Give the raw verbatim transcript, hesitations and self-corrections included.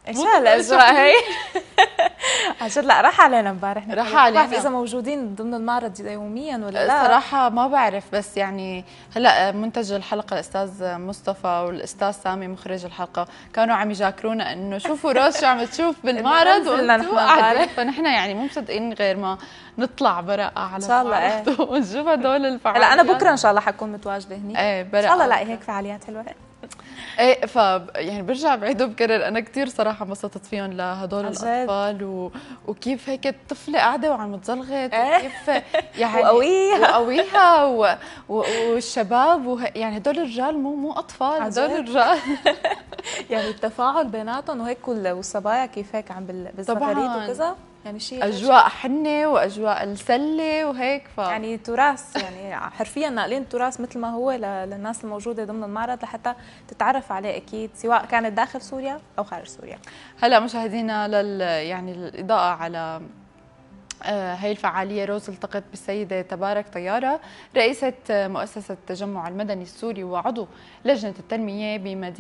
شو هالاجواء هي؟ عن جد لا راح علينا امبارح، راح علينا. بعرف اذا موجودين ضمن المعرض يوميا ولا لا. صراحه ما بعرف، بس يعني هلا منتج الحلقه الاستاذ مصطفى والاستاذ سامي مخرج الحلقه كانوا عم يذاكرونا انه شوفوا روز شو عم تشوف بالمعرض وانتم قاعدين، فنحن يعني مو مصدقين غير ما نطلع براءة على ان شاء الله ايه ونشوف هدول الفعاليات. هلا انا بكره ان شاء الله حكون متواجده هني. ايه براءة ان شاء الله لاقي هيك فعاليات حلوه. ايه ف يعني برجع بعيد وبكرر انا كثير صراحه انبسطت فيهم لهدول الاطفال و... وكيف هيك الطفله قاعده وعم تزلغط وكيف يعني وقويها وقويها و... و... والشباب وه... يعني هدول الرجال مو مو اطفال، هدول الرجال يعني التفاعل بيناتهم وهيك والصبايا كيف هيك عم بالزغاريد وكذا، يعني شيء اجواء حنه واجواء السله وهيك ف يعني تراث، يعني حرفيا ناقلين التراث مثل ما هو للناس الموجوده ضمن المعرض لحتى تتعرف عليه اكيد سواء كانت داخل سوريا او خارج سوريا. هلا مشاهدينا لل يعني الاضاءه على هي الفعالية، روز التقت بالسيدة تبارك طيارة رئيسة مؤسسة التجمع المدني السوري وعضو لجنة التنمية بمدينة